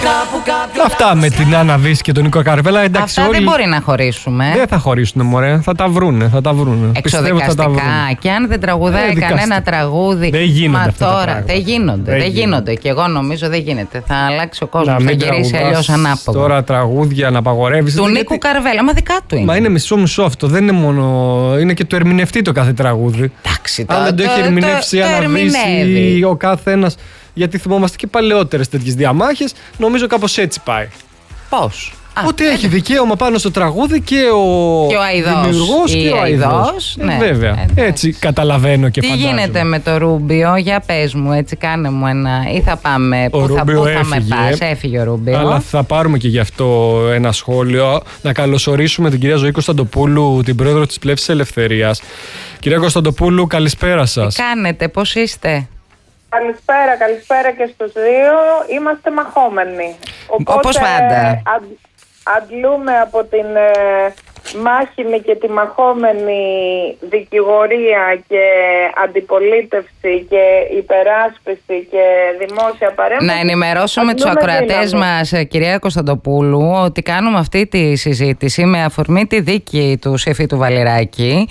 Αυτά με την Άννα Βύση και τον Νίκο Καρβέλα. Εντάξει, αυτά δεν μπορεί να χωρίσουμε. Δεν θα χωρίσουν, μωρέ. Θα τα βρούνε. Εξοδικαστικά. Και αν δεν τραγουδάει κανένα τραγούδι. Δεν γίνονται αυτά τώρα. Δεν γίνονται. Και εγώ νομίζω δεν γίνεται. Θα αλλάξει ο κόσμος. Θα γυρίσει αλλιώς ανάποδα. Τώρα τραγούδια να απαγορεύει. Του Νίκου Καρβέλα. Μα δικά του είναι. Μα είναι μισό αυτό. Δεν είναι μόνο. Είναι και του ερμηνευτή το κάθε τραγούδι. Εντάξει, αν δεν το έχει ερμηνεύσει η Άννα Βύση ο κάθε ένας. Γιατί θυμόμαστε και παλαιότερες τέτοιες διαμάχες, νομίζω κάπως έτσι πάει. Πώς? Ότι έχει δικαίωμα πάνω στο τραγούδι και ο δημιουργός και ο αηδός. Ναι, βέβαια. Έτσι καταλαβαίνω και φαντάζομαι. Τι γίνεται με το Ρούμπιο, για πες μου, έτσι κάνε μου ένα. Ή θα πάμε, πού θα με πας? Έφυγε ο Ρούμπιο. Αλλά θα πάρουμε και γι' αυτό ένα σχόλιο. Να καλωσορίσουμε την κυρία Ζωή Κωνσταντοπούλου, την πρόεδρο της Πλεύσης Ελευθερίας. Κυρία Κωνσταντοπούλου, καλησπέρα σας. Τι κάνετε, πώς είστε? Καλησπέρα και στους δύο. Είμαστε μαχόμενοι. Οπότε, όπως πάντα. Αντλούμε από την μάχημη και τη μαχόμενη δικηγορία και αντιπολίτευση και υπεράσπιση και δημόσια παρέμβαση. Να ενημερώσουμε τους ακροατές μας, κυρία Κωνσταντοπούλου, ότι κάνουμε αυτή τη συζήτηση με αφορμή τη δίκη του Σεφίτου Βαλιράκη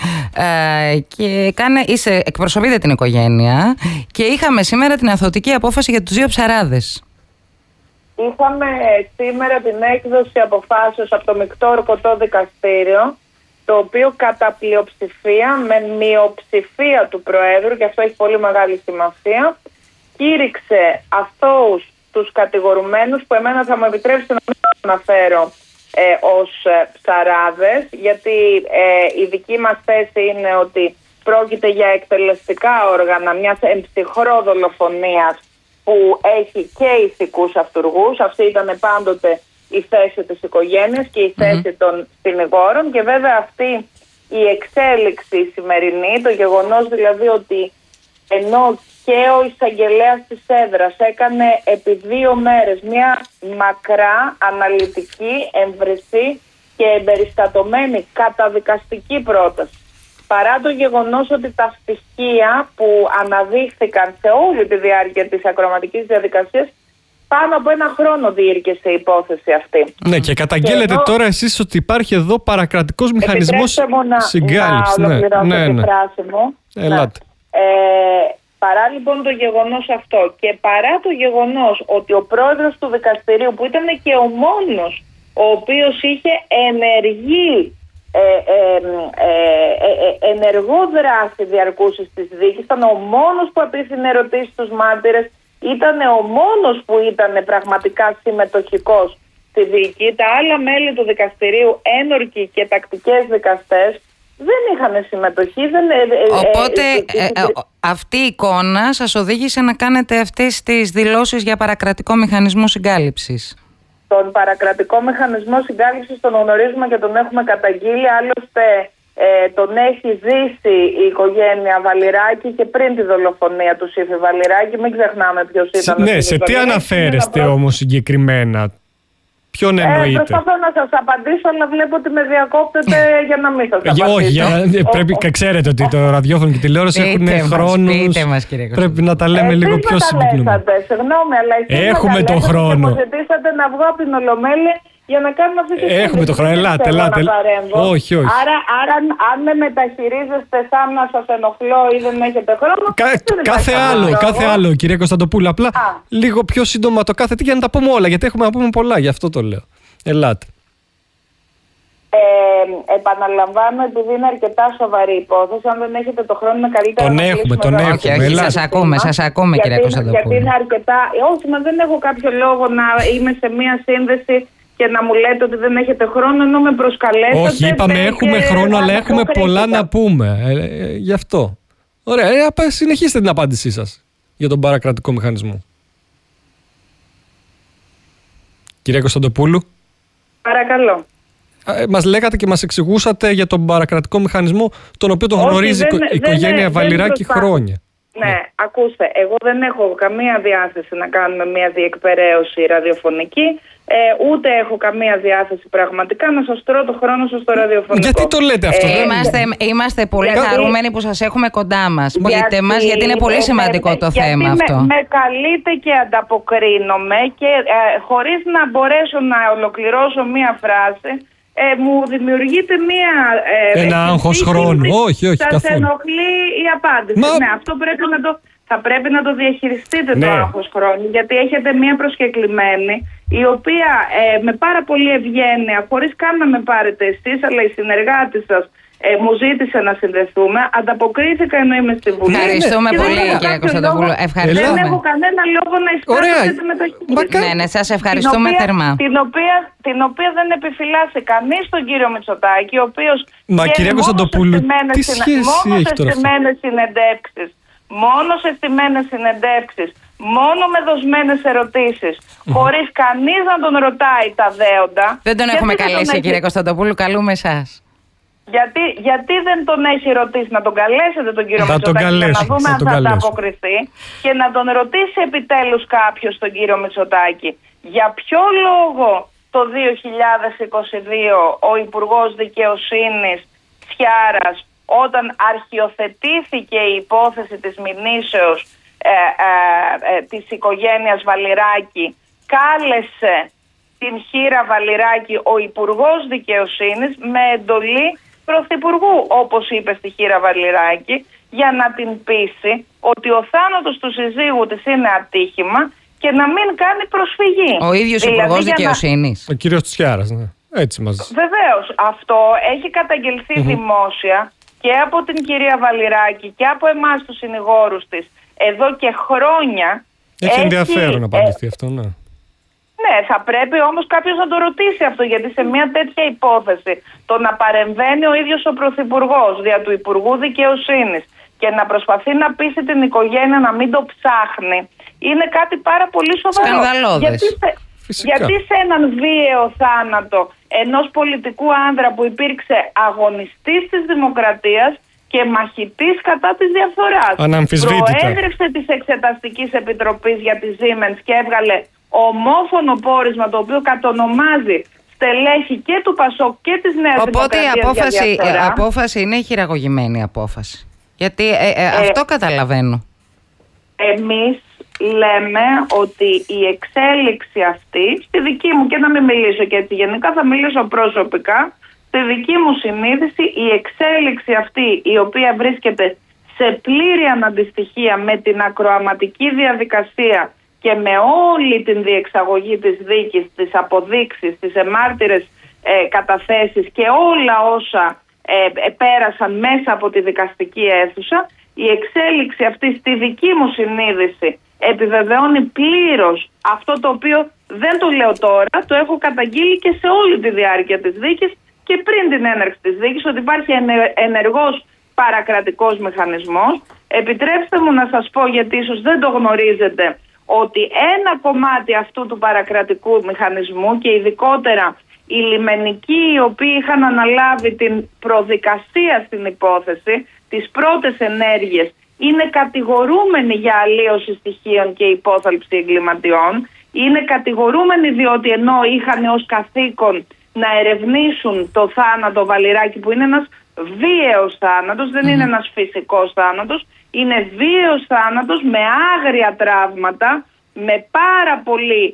και εκπροσωπείτε την οικογένεια και είχαμε σήμερα την αθωτική απόφαση για τους δύο ψαράδες. Είχαμε σήμερα την έκδοση αποφάσεως από το Μεικτό Ορκωτό Δικαστήριο, το οποίο κατά πλειοψηφία, με μειοψηφία του Προέδρου, και αυτό έχει πολύ μεγάλη σημασία, κήρυξε αθώους τους κατηγορουμένους, που εμένα θα μου επιτρέψετε να μην αναφέρω ως ψαράδες, γιατί η δική μας θέση είναι ότι πρόκειται για εκτελεστικά όργανα μιας εμψυχρό δολοφονίας που έχει και ηθικούς αυτουργούς. Αυτή ήταν πάντοτε η θέση της οικογένειας και η θέση των συνηγόρων, και βέβαια αυτή η εξέλιξη σημερινή, το γεγονός δηλαδή ότι ενώ και ο εισαγγελέας της έδρας έκανε επί 2 μέρες μια μακρά, αναλυτική, εμβρησή και εμπεριστατωμένη καταδικαστική πρόταση, παρά το γεγονός ότι τα στοιχεία που αναδείχθηκαν σε όλη τη διάρκεια της ακροαματικής διαδικασίας, πάνω από 1 χρόνο διήρκεσε η υπόθεση αυτή. Ναι, και καταγγέλλετε τώρα εσείς ότι υπάρχει εδώ παρακρατικός μηχανισμός συγκάλυψης. Να ολοκληρώσω τη φράση μου. Ελάτε. Παρά λοιπόν το γεγονός αυτό και παρά το γεγονός ότι ο πρόεδρος του δικαστηρίου, που ήταν και ο μόνος ο οποίος είχε ενεργό δράση διαρκούσης της δίκης, ήταν ο μόνος που απίθυνε ερωτήσεις στους μάρτυρες, ήταν ο μόνος που ήταν πραγματικά συμμετοχικός στη δίκη. Τα άλλα μέλη του δικαστηρίου, ένορκοι και τακτικές δικαστές, δεν είχαν συμμετοχή. Οπότε αυτή η εικόνα σας οδήγησε να κάνετε αυτές τις δηλώσεις για παρακρατικό μηχανισμό συγκάλυψης? Τον παρακρατικό μηχανισμό συγκάλυψης τον γνωρίζουμε και τον έχουμε καταγγείλει. Άλλωστε τον έχει ζήσει η οικογένεια Βαλιράκη και πριν τη δολοφονία του Σύφη Βαλιράκη. Μην ξεχνάμε ποιος ήταν. Ναι, σε τι αναφέρεστε όμως συγκεκριμένα? Ποιον εννοείτε? Προσπαθώ να σας απαντήσω, αλλά βλέπω ότι με διακόπτετε για να μην σας απαντήσω. Όχι, πρέπει, ξέρετε ότι το ραδιόφωνο και η τηλεόραση έχουν χρόνους. Πρέπει να τα λέμε λίγο πιο συγκεκριμένα. Συγγνώμη, αλλά έχουμε τον χρόνο. Μου ζητήσατε να βγω από την Ολομέλεια για να κάνουμε αυτή τη συζήτηση. Έχουμε τον χρόνο, ελάτε. Όχι. Άρα αν με μεταχειρίζεστε σαν να σας ενοχλώ ή δεν έχετε χρόνο. Κάθε άλλο, κυρία Κωνσταντοπούλου. Απλά λίγο πιο σύντομα το κάθε τι για να τα πούμε όλα. Γιατί έχουμε να πούμε πολλά, γι' αυτό το λέω. Ελάτε. Επαναλαμβάνω, επειδή είναι αρκετά σοβαρή υπόθεση, αν δεν έχετε το χρόνο, είναι καλύτερα τον να έχουμε. Όχι, σας ακούμε, κυρία Κωνσταντοπούλου. Γιατί είναι αρκετά. Όχι, μα δεν έχω κάποιο λόγο να είμαι σε μία σύνδεση και να μου λέτε ότι δεν έχετε χρόνο, ενώ με προσκαλέσατε. Όχι, είπαμε έχουμε χρόνο, αλλά έχουμε πολλά να πούμε. Γι' αυτό. Ωραία, συνεχίστε την απάντησή σας για τον παρακρατικό μηχανισμό. Κυρία Κωνσταντοπούλου. Παρακαλώ. Μας λέγατε και μας εξηγούσατε για τον παρακρατικό μηχανισμό, τον οποίο τον γνωρίζει η οικογένεια Βαλιράκη χρόνια. Ναι, ακούστε, εγώ δεν έχω καμία διάθεση να κάνουμε μια διεκπεραίωση ραδιοφωνική, ούτε έχω καμία διάθεση πραγματικά να σας τρώω το χρόνο σας στο ραδιοφωνικό. Γιατί το λέτε αυτό? Είμαστε πολύ χαρούμενοι που σας έχουμε κοντά μας. Πείτε μας, γιατί είναι πολύ σημαντικό το θέμα αυτό. Με καλείτε και ανταποκρίνομαι και χωρίς να μπορέσω να ολοκληρώσω μία φράση, μου δημιουργείται ένα άγχος χρόνου. Όχι, σας καθόλου. ενοχλεί η απάντηση. Ναι, αυτό θα πρέπει να το διαχειριστείτε, το άγχος χρόνου, γιατί έχετε μία προσκεκλημένη η οποία με πάρα πολύ ευγένεια, χωρίς καν να με πάρετε εσείς, αλλά οι συνεργάτες σας μου ζήτησε να συνδεθούμε. Ανταποκρίθηκα ενώ είμαι στη Βουλή. Ευχαριστούμε πολύ, κύριε Κωνσταντοπούλου. Δεν έχω κανένα λόγο να εισπράξω τη συμμετοχή. Ναι, σας ευχαριστούμε θερμά. Την οποία δεν επιφυλάσσει κανείς τον κύριο Μητσοτάκη, ο οποίος. Μα κυρία Κωνσταντοπούλου, τι σχέση έχει τώρα αυτό? Μόνο σε στημένες συνεντεύξεις, μόνο με δοσμένες ερωτήσεις, χωρίς κανείς να τον ρωτάει τα δέοντα. Δεν τον έχουμε καλέσει, κύριε Κωνσταντοπούλου, καλούμε εσάς. Γιατί δεν τον έχει ρωτήσει? Να τον καλέσετε τον κύριο Μητσοτάκη, να δούμε αν θα ανταποκριθεί, και να τον ρωτήσει επιτέλους κάποιος τον κύριο Μητσοτάκη για ποιο λόγο το 2022 ο Υπουργός Δικαιοσύνης Φιάρας, όταν αρχιοθετήθηκε η υπόθεση της μηνύσεως της οικογένειας Βαλιράκη, κάλεσε την Χήρα Βαλιράκη ο Υπουργός Δικαιοσύνης με εντολή Πρωθυπουργού, όπως είπε στη Χήρα Βαλιράκη, για να την πείσει ότι ο θάνατος του συζύγου της είναι ατύχημα και να μην κάνει προσφυγή. Ο ίδιος Υπουργός Δικαιοσύνης. Ο κύριος Τσιάρας, ναι. Έτσι μας. Βεβαίως, αυτό έχει καταγγελθεί δημόσια και από την κυρία Βαλιράκη και από εμάς τους συνηγόρους της εδώ και χρόνια. Έχει ενδιαφέρον να απαντηθεί αυτό, ναι. Ναι, θα πρέπει όμως κάποιος να το ρωτήσει αυτό, γιατί σε μια τέτοια υπόθεση το να παρεμβαίνει ο ίδιος ο Πρωθυπουργός δια του Υπουργού Δικαιοσύνης και να προσπαθεί να πείσει την οικογένεια να μην το ψάχνει, είναι κάτι πάρα πολύ σοβαρό. Σκανδαλώδες. Γιατί σε έναν βίαιο θάνατο ενός πολιτικού άνδρα που υπήρξε αγωνιστής της δημοκρατίας και μαχητής κατά της διαφθοράς, προέδρευσε της Εξεταστικής Επιτροπής για τη Siemens και έβγαλε ομόφωνο πόρισμα το οποίο κατονομάζει στελέχη και του ΠΑΣΟΚ και της Νέας Δημοκρατίας. Οπότε η απόφαση είναι χειραγωγημένη απόφαση. Γιατί αυτό καταλαβαίνω. Εμείς λέμε ότι η εξέλιξη αυτή, στη δική μου, και να μην μιλήσω και έτσι γενικά, θα μιλήσω προσωπικά, στη δική μου συνείδηση, η εξέλιξη αυτή, η οποία βρίσκεται σε πλήρη αναντιστοιχεία με την ακροαματική διαδικασία και με όλη την διεξαγωγή της δίκης, τις αποδείξεις, τις εμάρτυρες καταθέσεις και όλα όσα πέρασαν μέσα από τη δικαστική αίθουσα, η εξέλιξη αυτή στη δική μου συνείδηση επιβεβαιώνει πλήρως αυτό το οποίο δεν το λέω τώρα, το έχω καταγγείλει και σε όλη τη διάρκεια της δίκης και πριν την έναρξη της δίκης, ότι υπάρχει ενεργός παρακρατικός μηχανισμός. Επιτρέψτε μου να σας πω, γιατί ίσως δεν το γνωρίζετε, ότι ένα κομμάτι αυτού του παρακρατικού μηχανισμού και ειδικότερα οι λιμενικοί οι οποίοι είχαν αναλάβει την προδικασία στην υπόθεση, τις πρώτες ενέργειες, είναι κατηγορούμενοι για αλλίωση στοιχείων και υπόθαλψη εγκληματιών. Είναι κατηγορούμενοι διότι ενώ είχαν ως καθήκον να ερευνήσουν το θάνατο Βαλιράκη, που είναι ένας βίαιος θάνατος, δεν είναι ένας φυσικός θάνατος, είναι βίαιος θάνατος με άγρια τραύματα, με πάρα πολύ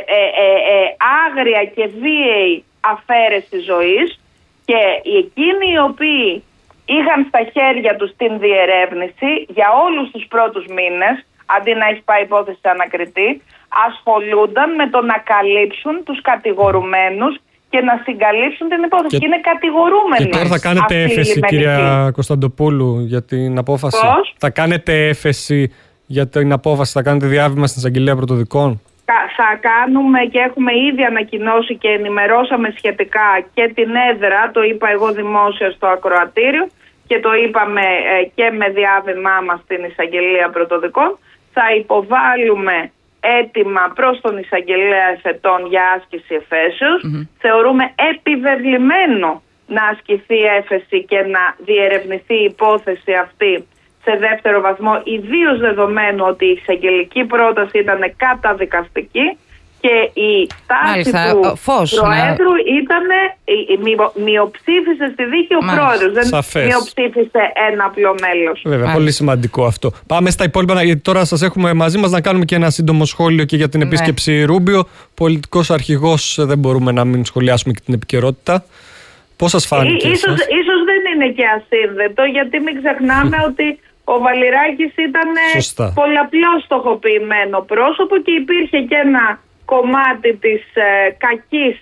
άγρια και βίαιη αφαίρεση ζωής, και εκείνοι οι οποίοι είχαν στα χέρια τους την διερεύνηση για όλους τους πρώτους μήνες, αντί να έχει πάει υπόθεση σε ανακριτή, ασχολούνταν με το να καλύψουν τους κατηγορουμένους και να συγκαλύψουν την υπόθεση. Και είναι κατηγορούμενοι. Και τώρα θα κάνετε έφεση, κυρία Κωνσταντοπούλου, για την απόφαση. Πώς? Θα κάνετε έφεση για την απόφαση, θα κάνετε διάβημα στην Εισαγγελία Πρωτοδικών. Θα κάνουμε και έχουμε ήδη ανακοινώσει και ενημερώσαμε σχετικά και την έδρα, το είπα εγώ δημόσια στο ακροατήριο και το είπαμε και με διάβημά μας στην Εισαγγελία Πρωτοδικών. Θα υποβάλουμε έτοιμα προς τον Εισαγγελέα Εφετών για άσκηση εφέσεως. Θεωρούμε επιβεβλημένο να ασκηθεί έφεση και να διερευνηθεί η υπόθεση αυτή σε δεύτερο βαθμό, ιδίως δεδομένου ότι η εισαγγελική πρόταση ήταν καταδικαστική και η στάση του Προέδρου ήταν μειοψήφισε στη δίκη ο Πρόεδρος. Δεν μειοψήφισε ένα απλό μέλος. Βέβαια, πολύ σημαντικό αυτό. Πάμε στα υπόλοιπα, γιατί τώρα σας έχουμε μαζί μας να κάνουμε και ένα σύντομο σχόλιο και για την επίσκεψη Ρούμπιο. Πολιτικός αρχηγός, δεν μπορούμε να μην σχολιάσουμε και την επικαιρότητα. Πώς σας φάνηκε? Ίσως δεν είναι και ασύνδετο, γιατί μην ξεχνάμε ότι ο Βαλιράκης ήταν πολλαπλώς στοχοποιημένο πρόσωπο και υπήρχε και ένα κομμάτι της κακής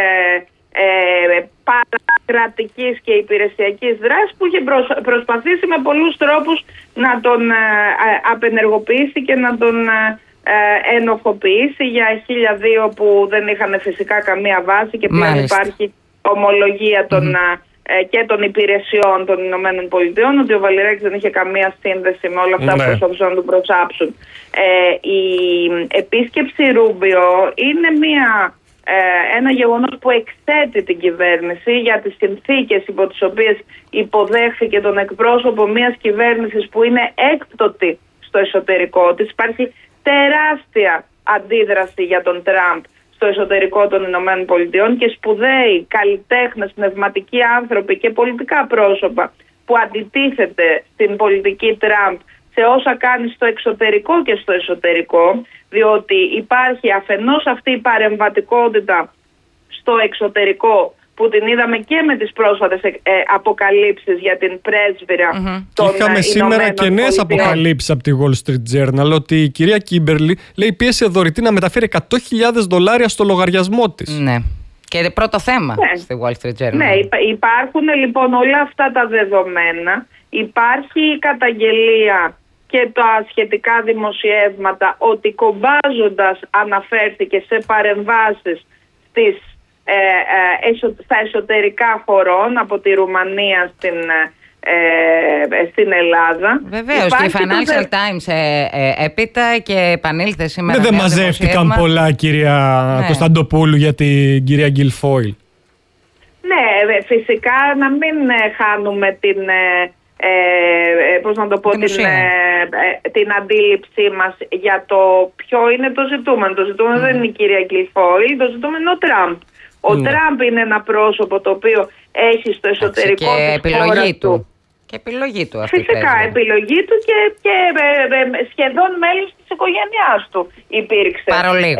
παρακρατικής και υπηρεσιακής δράσης που είχε προσπαθήσει με πολλούς τρόπους να τον απενεργοποιήσει και να τον ενοχοποιήσει για 1002 που δεν είχαν φυσικά καμία βάση και πλέον υπάρχει ομολογία και των υπηρεσιών των Ηνωμένων Πολιτειών ότι ο Βαλιράκης δεν είχε καμία σύνδεση με όλα αυτά που προσπαθούσαν να του προσάψουν. Η επίσκεψη Ρούμπιο είναι ένα γεγονός που εκθέτει την κυβέρνηση για τις συνθήκες υπό τις οποίες υποδέχθηκε τον εκπρόσωπο μιας κυβέρνησης που είναι έκπτωτη στο εσωτερικό της. Υπάρχει τεράστια αντίδραση για τον Τραμπ στο εσωτερικό των Ηνωμένων Πολιτειών και σπουδαίοι καλλιτέχνες, πνευματικοί άνθρωποι και πολιτικά πρόσωπα που αντιτίθεται στην πολιτική Τραμπ σε όσα κάνει στο εξωτερικό και στο εσωτερικό, διότι υπάρχει αφενός αυτή η παρεμβατικότητα στο εξωτερικό που την είδαμε και με τις πρόσφατες αποκαλύψεις για την πρέσβυρα των Ηνωμένων. Είχαμε σήμερα και νέες αποκαλύψεις από τη Wall Street Journal ότι η κυρία Κίμπερλι λέει πίεσε δωρητή να μεταφέρει $100,000 στο λογαριασμό της. Ναι. Και πρώτο θέμα στη Wall Street Journal. Ναι, υπάρχουν λοιπόν όλα αυτά τα δεδομένα. Υπάρχει η καταγγελία και τα σχετικά δημοσιεύματα ότι κομπάζοντας αναφέρθηκε σε παρεμβάσεις στα εσωτερικά χωρών από τη Ρουμανία στην Ελλάδα. Βεβαίως, και η Financial Times έπειτα και επανήλθε σήμερα. Δεν μαζεύτηκαν πολλά, κυρία Κωνσταντοπούλου, για την κυρία Γκιλφόιλ. Ναι, φυσικά να μην χάνουμε την αντίληψή μας για το ποιο είναι το ζητούμενο. Το ζητούμενο δεν είναι η κυρία Γκιλφόιλ, το ζητούμενο είναι ο Τραμπ. Ο Τραμπ είναι ένα πρόσωπο το οποίο έχει στο εσωτερικό της χώρας του. Και επιλογή του αυτή. Φυσικά, επιλογή του και σχεδόν μέλος της οικογένειάς του υπήρξε. Παρολίγο.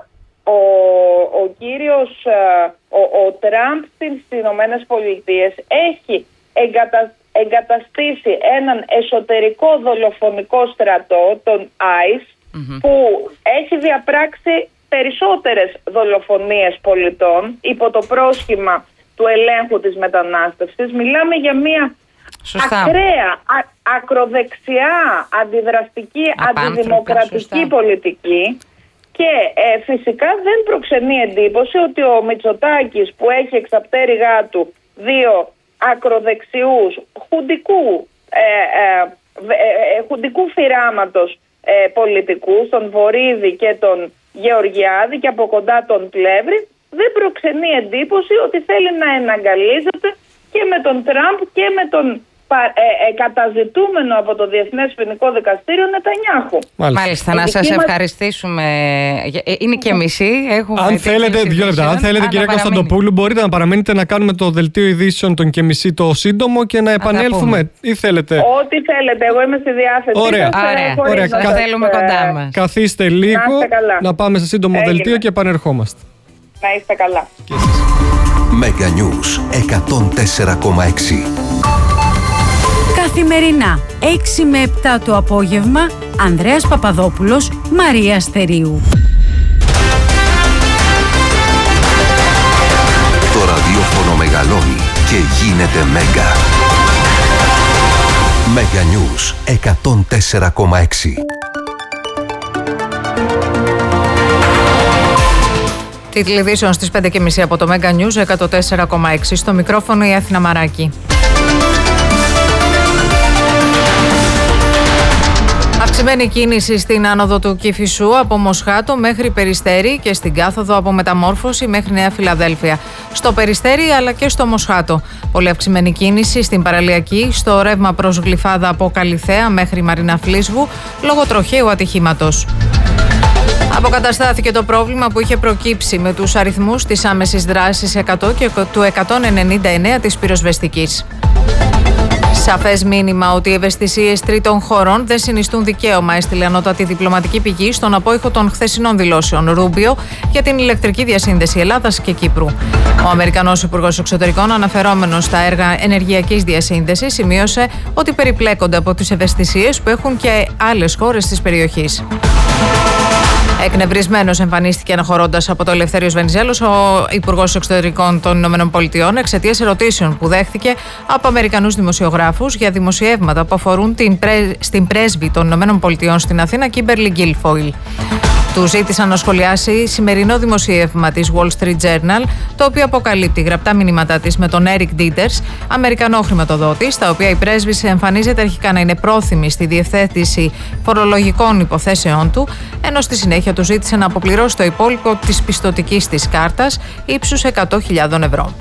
Ο κύριος, ο Τραμπ στις Ηνωμένες Πολιτείες έχει εγκαταστήσει έναν εσωτερικό δολοφονικό στρατό, τον ICE, που έχει διαπράξει περισσότερες δολοφονίες πολιτών υπό το πρόσχημα του ελέγχου της μετανάστευσης. Μιλάμε για μια ακραία, ακροδεξιά, αντιδραστική, αντιδημοκρατική πολιτική και φυσικά δεν προξενεί εντύπωση ότι ο Μητσοτάκης, που έχει εξαπτέρυγά του δύο ακροδεξιούς χουντικού φυράματος πολιτικούς, τον Βορίδη και τον Γεωργιάδη και από κοντά τον Πλεύρη, δεν προξενεί εντύπωση ότι θέλει να εναγκαλίζεται και με τον Τραμπ και με τον καταζητούμενο από το Διεθνές Ποινικό Δικαστήριο Νετανιάχου. Μάλιστα, να σας ευχαριστήσουμε. Είναι και μισή. Αν θέλετε, κυρία Κωνσταντοπούλου, μπορείτε να παραμείνετε να κάνουμε το δελτίο ειδήσεων των και μισή το σύντομο και να επανέλθουμε. Ή θέλετε? Ό,τι θέλετε, εγώ είμαι στη διάθεση. Ωραία. Θέλουμε κοντά μας. Καθίστε λίγο, να πάμε σε σύντομο δελτίο και επανερχόμαστε. Να είστε καλά. Mega News 104,6. Καθημερινά 6 με 7 το απόγευμα, Ανδρέας Παπαδόπουλος, Μαρία Αστερίου. Το ραδιόφωνο μεγαλώνει και γίνεται Μέγκα. Mega News 104,6. Τίτλοι ειδήσεων στις 5.30 από το Mega News 104,6. Στο μικρόφωνο η Αθήνα Μαράκη. Αυξημένη κίνηση στην άνοδο του Κηφισού από Μοσχάτο μέχρι Περιστέρι και στην κάθοδο από Μεταμόρφωση μέχρι Νέα Φιλαδέλφια. Στο Περιστέρι αλλά και στο Μοσχάτο. Πολύ αυξημένη κίνηση στην Παραλιακή, στο ρεύμα προς Γλυφάδα από Καλιθέα μέχρι Μαρίνα Φλίσβου λόγω τροχαίου ατυχήματος. Αποκαταστάθηκε το πρόβλημα που είχε προκύψει με τους αριθμούς της άμεσης δράσης 100 και του 199 της πυροσβεστικής. Σαφές μήνυμα ότι οι ευαισθησίες τρίτων χωρών δεν συνιστούν δικαίωμα, έστειλε ανώτατη διπλωματική πηγή στον απόϊχο των χθεσινών δηλώσεων Ρούμπιο για την ηλεκτρική διασύνδεση Ελλάδας και Κύπρου. Ο Αμερικανός Υπουργός Εξωτερικών, αναφερόμενος στα έργα ενεργειακής διασύνδεσης, σημείωσε ότι περιπλέκονται από τις ευαισθησίες που έχουν και άλλες χώρες της περιοχής. Εκνευρισμένος εμφανίστηκε αναχωρώντας από το Ελευθέριος Βενιζέλος ο Υπουργός Εξωτερικών των ΗΠΑ εξαιτίας ερωτήσεων που δέχθηκε από Αμερικανούς δημοσιογράφους για δημοσιεύματα που αφορούν στην πρέσβη των ΗΠΑ στην Αθήνα, Κίμπερλι Γκίλφοιλ. Του ζήτησαν να σχολιάσει σημερινό δημοσίευμα της Wall Street Journal, το οποίο αποκαλύπτει γραπτά μηνύματά της με τον Eric Dieters, Αμερικανό χρηματοδότη, στα οποία η πρέσβη εμφανίζεται αρχικά να είναι πρόθυμη στη διευθέτηση φορολογικών υποθέσεών του, ενώ στη συνέχεια του ζήτησε να αποπληρώσει το υπόλοιπο της πιστωτικής της κάρτας ύψους 100.000 ευρώ.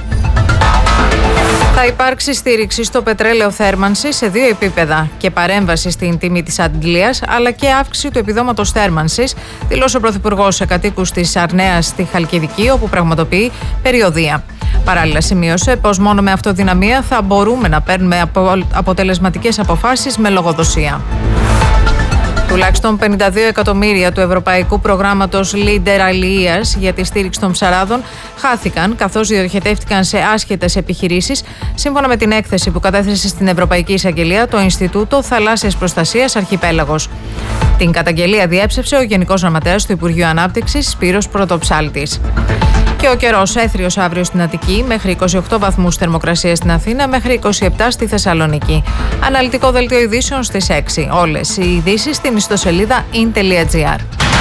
Θα υπάρξει στήριξη στο πετρέλαιο θέρμανσης σε δύο επίπεδα και παρέμβαση στην τιμή της αντλίας, αλλά και αύξηση του επιδόματος θέρμανσης, δηλώσε ο Πρωθυπουργός σε κατοίκους της Αρνέας στη Χαλκιδική, όπου πραγματοποιεί περιοδεία. Παράλληλα, σημείωσε πως μόνο με αυτοδυναμία θα μπορούμε να παίρνουμε αποτελεσματικές αποφάσεις με λογοδοσία. Τουλάχιστον 52 εκατομμύρια του Ευρωπαϊκού Προγράμματος Leader Αλληλείας για τη στήριξη των ψαράδων χάθηκαν, καθώς διοχετεύτηκαν σε άσχετες επιχειρήσεις, σύμφωνα με την έκθεση που κατέθεσε στην Ευρωπαϊκή Εισαγγελία το Ινστιτούτο Θαλάσσιας Προστασίας Αρχιπέλαγος. Την καταγγελία διέψευσε ο Γενικός Γραμματέας του Υπουργείου Ανάπτυξης, Σπύρος Πρωτοψάλτης. Και ο καιρός έθριος αύριο στην Αττική, μέχρι 28 βαθμούς θερμοκρασία στην Αθήνα, μέχρι 27 στη Θεσσαλονίκη. Αναλυτικό δελτίο ειδήσεων στις 6. Όλες οι ειδήσεις στην ιστοσελίδα in.gr.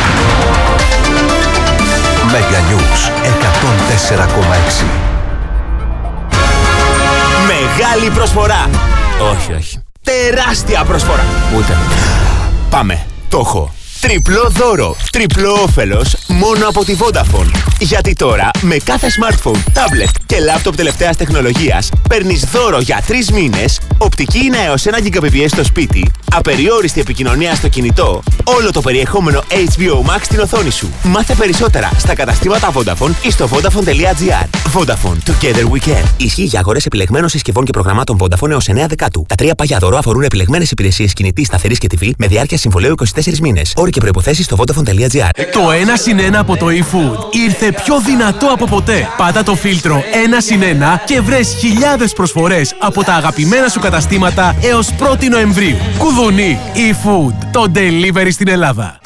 Mega News 104,6. Μεγάλη προσφορά. Όχι. Τεράστια προσφορά. Ούτε. Πάμε. Το έχω. Τριπλό δώρο, τριπλό όφελος μόνο από τη Vodafone. Γιατί τώρα με κάθε smartphone, tablet και laptop τελευταίας τεχνολογίας παίρνεις δώρο για 3 μήνες, οπτική είναι έως 1 Gbps στο σπίτι, απεριόριστη επικοινωνία στο κινητό, όλο το περιεχόμενο HBO Max στην οθόνη σου. Μάθε περισσότερα στα καταστήματα Vodafone ή στο Vodafone.gr. Vodafone, together we can. Ισχύει για αγορές επιλεγμένων συσκευών και προγραμμάτων Vodafone έως 9 Δεκάτου. Τα 3 παγιά δώρο αφορούν επιλεγμένες υπηρεσίες κινητής, σταθερής και TV με διάρκεια συμβολαίου 24 μήνες. Όροι και προϋποθέσεις στο Vodafone.gr. Το 1+1 από το eFood ήρθε πιο δυνατό από ποτέ. Πάτα το φίλτρο 1+1 και βρες χιλιάδες προσφορές από τα αγαπημένα σου καταστήματα έως 1η Νοεμβρίου. Κουδουνί eFood, το delivery στην Ελλάδα.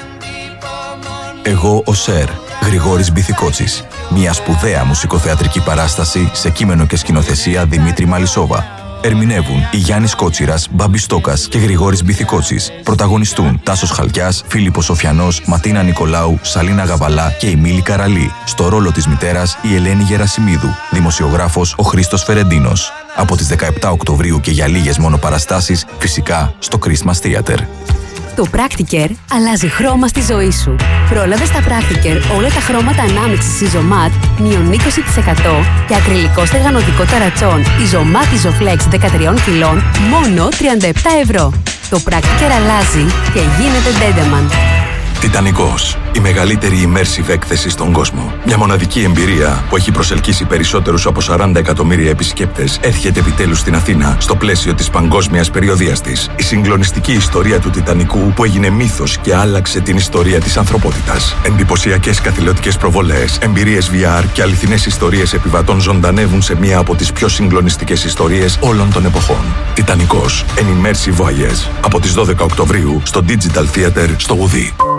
Εγώ ο Σερ, Γρηγόρης Μπιθικότσης. Μια σπουδαία μουσικοθεατρική παράσταση σε κείμενο και σκηνοθεσία Δημήτρη Μαλισσόβα. Ερμηνεύουν η Γιάννης Κότσιρας, Μπάμπης Στόκας και Γρηγόρης Μπιθικότσης. Πρωταγωνιστούν Τάσος Χαλκιάς, Φίλιππος Σοφιανός, Ματίνα Νικολάου, Σαλίνα Γαβαλά και η Μίλη Καραλή. Στο ρόλο της μητέρας η Ελένη Γερασιμίδου. Δημοσιογράφος ο Χρήστος Φερεντίνος. Από τις 17 Οκτωβρίου και για λίγες μόνο παραστάσεις, φυσικά στο Christmas Theater. Το Practicare αλλάζει χρώμα στη ζωή σου. Πρόλαβε στα Practicare όλα τα χρώματα ανάμειξης Isomat μείον 20% και ακριλικό στεγανοδικό ταρατσόν Isomat Isoflex 13 κιλών μόνο 37 ευρώ. Το Practicare αλλάζει και γίνεται Dendeman. Τιτανικός. Η μεγαλύτερη immersive έκθεση στον κόσμο. Μια μοναδική εμπειρία που έχει προσελκύσει περισσότερους από 40 εκατομμύρια επισκέπτες έρχεται επιτέλους στην Αθήνα στο πλαίσιο της παγκόσμιας περιοδείας της. Η συγκλονιστική ιστορία του Τιτανικού που έγινε μύθος και άλλαξε την ιστορία της ανθρωπότητας. Εντυπωσιακές καθηλωτικές προβολές, εμπειρίες VR και αληθινές ιστορίες επιβατών ζωντανεύουν σε μία από τις πιο συγκλονιστικές ιστορίες όλων των εποχών. Τιτανικός. An immersive voyage. Από τις 12 Οκτωβρίου στο Digital Theater στο Ουδί.